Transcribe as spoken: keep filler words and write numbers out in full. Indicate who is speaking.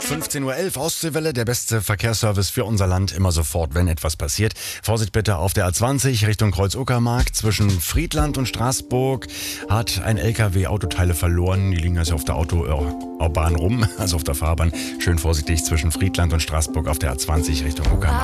Speaker 1: fünfzehn Uhr elf, Ostseewelle, der beste Verkehrsservice für unser Land, immer sofort, wenn etwas passiert. Vorsicht bitte auf der A zwanzig Richtung Kreuz-Uckermark. Zwischen Friedland und Straßburg hat ein L K W Autoteile verloren. Die liegen also auf der Autobahn rum, also auf der Fahrbahn. Schön vorsichtig zwischen Friedland und Straßburg auf der A zwanzig Richtung Uckermark.